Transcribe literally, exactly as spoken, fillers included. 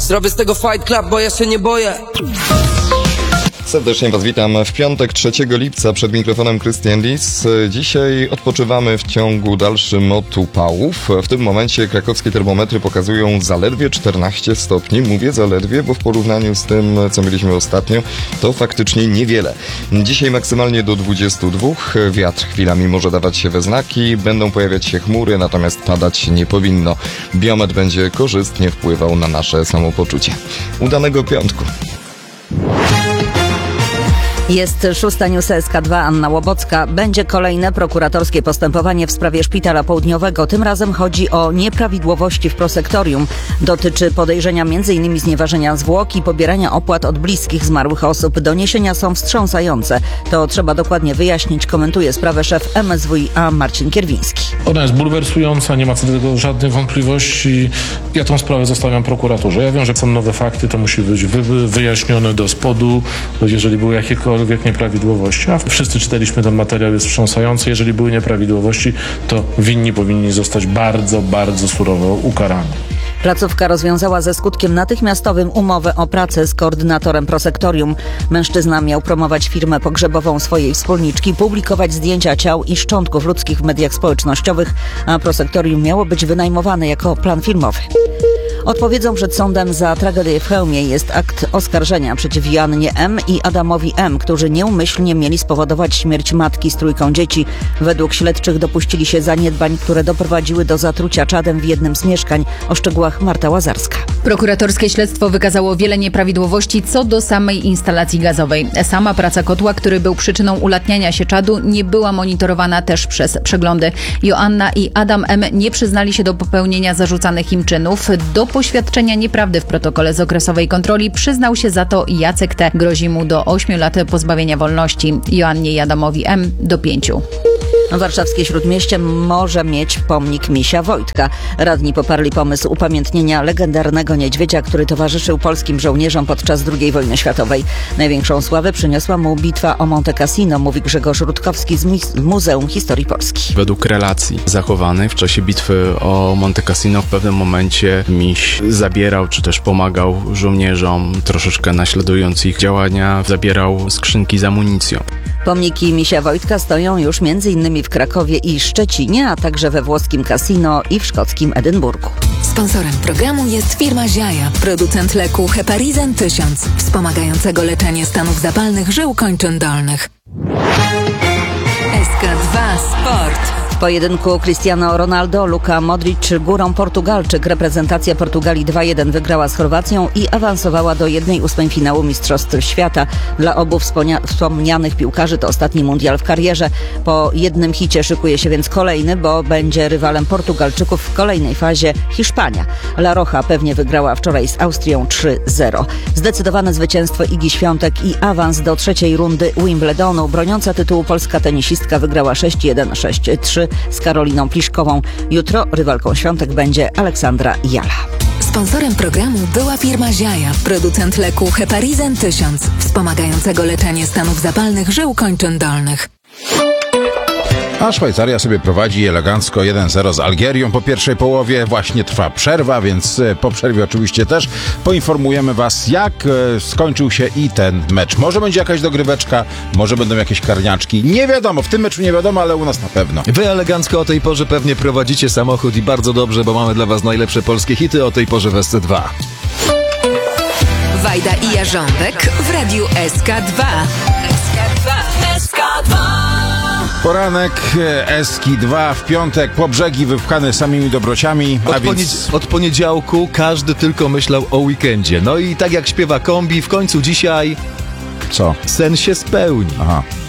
Zrobię z tego Fight Club, bo ja się nie boję. Serdecznie Was witam w piątek trzeciego lipca, przed mikrofonem Krystian Lis. Dzisiaj odpoczywamy w ciągu dalszym od upałów. W tym momencie krakowskie termometry pokazują zaledwie czternaście stopni. Mówię zaledwie, bo w porównaniu z tym, co mieliśmy ostatnio, to faktycznie niewiele. Dzisiaj maksymalnie do dwudziestu dwóch. Wiatr chwilami może dawać się we znaki, będą pojawiać się chmury, natomiast padać nie powinno. Biometr będzie korzystnie wpływał na nasze samopoczucie. Udanego piątku. Jest szósta News S K dwa, Anna Łobocka. Będzie kolejne prokuratorskie postępowanie w sprawie Szpitala Południowego. Tym razem chodzi o nieprawidłowości w prosektorium. Dotyczy podejrzenia między innymi znieważenia zwłok i pobierania opłat od bliskich zmarłych osób. Doniesienia są wstrząsające. To trzeba dokładnie wyjaśnić, komentuje sprawę szef M S W i A Marcin Kierwiński. Ona jest bulwersująca, nie ma co do tego żadnych wątpliwości. Ja tą sprawę zostawiam prokuraturze. Ja wiem, że są nowe fakty, to musi być wy- wyjaśnione do spodu, jeżeli były jakiekolwiek nieprawidłowości, a wszyscy czytaliśmy ten materiał, jest wstrząsający. Jeżeli były nieprawidłowości, to winni powinni zostać bardzo, bardzo surowo ukarani. Placówka rozwiązała ze skutkiem natychmiastowym umowę o pracę z koordynatorem prosektorium. Mężczyzna miał promować firmę pogrzebową swojej wspólniczki, publikować zdjęcia ciał i szczątków ludzkich w mediach społecznościowych, a prosektorium miało być wynajmowane jako plan filmowy. Odpowiedzią przed sądem za tragedię w Chełmie jest akt oskarżenia przeciw Joannie M. i Adamowi M., którzy nieumyślnie mieli spowodować śmierć matki z trójką dzieci. Według śledczych dopuścili się zaniedbań, które doprowadziły do zatrucia czadem w jednym z mieszkań. O szczegółach Marta Łazarska. Prokuratorskie śledztwo wykazało wiele nieprawidłowości co do samej instalacji gazowej. Sama praca kotła, który był przyczyną ulatniania się czadu, nie była monitorowana też przez przeglądy. Joanna i Adam M. nie przyznali się do popełnienia zarzucanych im czynów. Do poświadczenia nieprawdy w protokole z okresowej kontroli przyznał się za to Jacek T. Grozi mu do ośmiu lat pozbawienia wolności. Joannie i Adamowi M. do pięciu. Warszawskie Śródmieście może mieć pomnik Misia Wojtka. Radni poparli pomysł upamiętnienia legendarnego niedźwiedzia, który towarzyszył polskim żołnierzom podczas drugiej wojny światowej. Największą sławę przyniosła mu bitwa o Monte Cassino, mówi Grzegorz Rutkowski z Muzeum Historii Polski. Według relacji zachowanych w czasie bitwy o Monte Cassino w pewnym momencie miś zabierał, czy też pomagał żołnierzom, troszeczkę naśladując ich działania, zabierał skrzynki z amunicją. Pomniki Misia Wojtka stoją już między innymi w Krakowie i Szczecinie, a także we włoskim Cassino i w szkockim Edynburgu. Sponsorem programu jest firma Ziaja, producent leku Heparizan tysiąc, wspomagającego leczenie stanów zapalnych żył kończyn dolnych. S K dwa Sport. W pojedynku Cristiano Ronaldo, Luka Modric górą Portugalczyk. Reprezentacja Portugalii dwa jeden wygrała z Chorwacją i awansowała do jednej ósmej finału Mistrzostw Świata. Dla obu wspomnia- wspomnianych piłkarzy to ostatni mundial w karierze. Po jednym hicie szykuje się więc kolejny, bo będzie rywalem Portugalczyków w kolejnej fazie Hiszpania. La Roja pewnie wygrała wczoraj z Austrią trzy zero. Zdecydowane zwycięstwo Igi Świątek i awans do trzeciej rundy Wimbledonu. Broniąca tytułu polska tenisistka wygrała sześć jeden, sześć trzy z Karoliną Pliszkową. Jutro rywalką Świątek będzie Aleksandra Jala. Sponsorem programu była firma Ziaja, producent leku Heparizan tysiąc, wspomagającego leczenie stanów zapalnych żył kończyn dolnych. A Szwajcaria sobie prowadzi elegancko jeden zero z Algierią po pierwszej połowie. Właśnie trwa przerwa, więc po przerwie oczywiście też poinformujemy Was, jak skończył się i ten mecz. Może będzie jakaś dogryweczka, może będą jakieś karniaczki. Nie wiadomo, w tym meczu nie wiadomo, ale u nas na pewno. Wy elegancko o tej porze pewnie prowadzicie samochód i bardzo dobrze, bo mamy dla Was najlepsze polskie hity o tej porze w S C dwa. Wajda i Jarząbek w radiu S K dwa. S K dwa. S K dwa. Poranek S K dwa w piątek, po brzegi wypchane samymi dobrociami. Od, a więc... ponied- od poniedziałku każdy tylko myślał o weekendzie. No i tak jak śpiewa Kombi, w końcu dzisiaj Co? sen się spełni. Aha.